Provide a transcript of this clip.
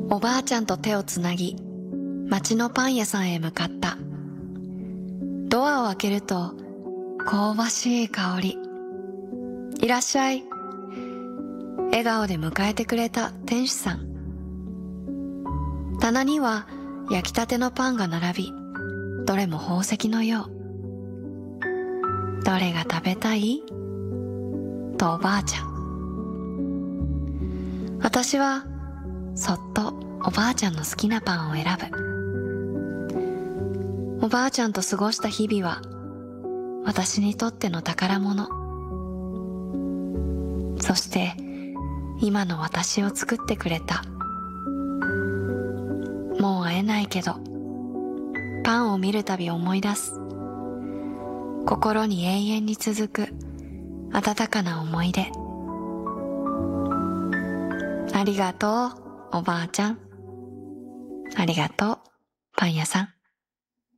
おばあちゃんと手をつなぎ、町のパン屋さんへ向かった。ドアを開けると、香ばしい香り。いらっしゃい。笑顔で迎えてくれた店主さん。棚には焼きたてのパンが並び、どれも宝石のよう。どれが食べたい？とおばあちゃん。私はそっとおばあちゃんの好きなパンを選ぶ。おばあちゃんと過ごした日々は私にとっての宝物。そして今の私を作ってくれた。もう会えないけど、パンを見るたび思い出す。心に永遠に続く温かな思い出。ありがとう、おばあちゃん。ありがとう、パン屋さん。